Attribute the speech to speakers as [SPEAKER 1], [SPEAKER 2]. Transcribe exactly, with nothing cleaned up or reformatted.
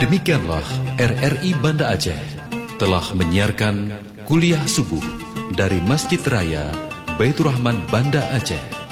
[SPEAKER 1] Demikianlah R R I Banda Aceh telah menyiarkan kuliah subuh dari Masjid Raya Baitur Rahman Banda Aceh.